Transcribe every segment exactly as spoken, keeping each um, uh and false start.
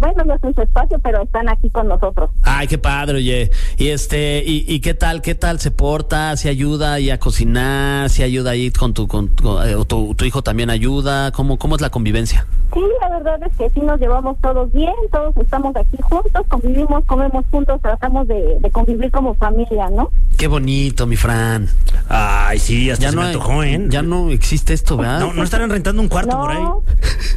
bueno, no es su espacio, pero están aquí con nosotros. Ay, qué padre, oye. Y este, y, y qué tal, qué tal se porta, si ayuda ahí a cocinar, si ayuda ahí con tu, con, con eh, tu, tu hijo también ayuda, ¿cómo, cómo es la convivencia? Sí, la verdad es que sí nos llevamos todos bien, todos estamos aquí juntos, convivimos, comemos juntos, tratamos de, de convivir como familia, ¿no? Qué bonito, mi Fran. Ay, sí, hasta Ya se no me hay- antojó, ¿eh? Ya no existe esto, ¿verdad? No, no estarán rentando un cuarto por ahí. No,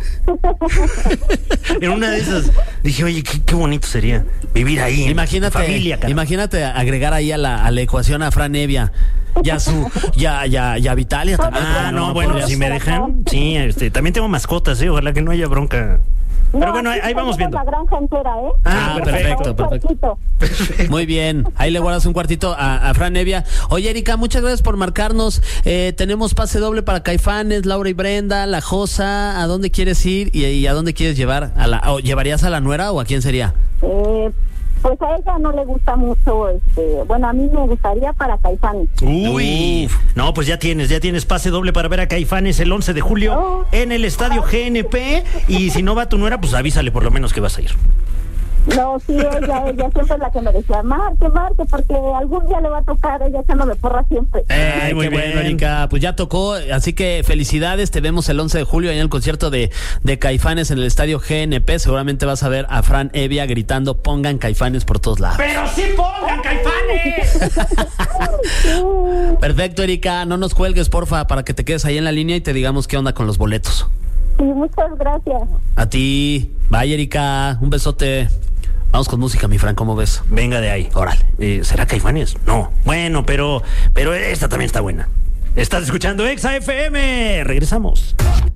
En una de esas dije, oye, qué, qué bonito sería vivir ahí. en Imagínate, familia, cara. imagínate agregar ahí a la, a la ecuación a Fran Evia. Ya su, ya, ya, ya Vitalia también. Ah, no, bueno, podrías- si me dejan, sí, este, también tengo mascotas, eh, ojalá que no haya bronca. Pero no, bueno, ahí, aquí ahí vamos tenemos viendo. la granja entera, ¿eh? Ah, perfecto, Un perfecto. cuartito. Muy bien, ahí le guardas un cuartito a, a Fran Evia. Oye, Erika, muchas gracias por marcarnos. Eh, tenemos pase doble para Caifanes, Laura y Brenda, La Josa. ¿A dónde quieres ir y, y a dónde quieres llevar? ¿A la, o ¿Llevarías a la nuera o a quién sería? Eh, pues a ella no le gusta mucho, este, bueno, a mí me gustaría para Caifanes. Uy, no, pues ya tienes, ya tienes pase doble para ver a Caifanes el once de julio Oh. en el estadio G N P. Y si no va tu nuera, pues avísale por lo menos que vas a ir. No, sí, ella, ella siempre es la que me decía, Marte, Marte, porque algún día le va a tocar, ella echándome porra siempre. Eh, Ay, muy qué bueno, bien. Erika. Pues ya tocó, así que felicidades. Te vemos el once de julio en el concierto de, de Caifanes en el estadio G N P. Seguramente vas a ver a Fran Evia gritando: pongan Caifanes por todos lados. ¡Pero sí pongan Caifanes! Perfecto, Erika. No nos cuelgues, porfa, para que te quedes ahí en la línea y te digamos qué onda con los boletos. Sí, muchas gracias. A ti. Bye, Erika. Un besote. Vamos con música, mi Fran. ¿Cómo ves? Venga de ahí. Órale. Eh, ¿Será Caifanes? No. Bueno, pero, pero esta también está buena. Estás escuchando Exa F M. Regresamos.